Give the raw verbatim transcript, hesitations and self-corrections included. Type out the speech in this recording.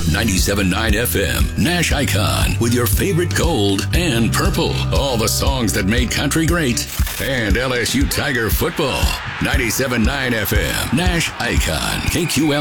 ninety-seven point nine F M, Nash Icon, with your favorite gold and purple. All the songs that made country great. And L S U Tiger football. ninety-seven point nine F M, Nash Icon, K Q L.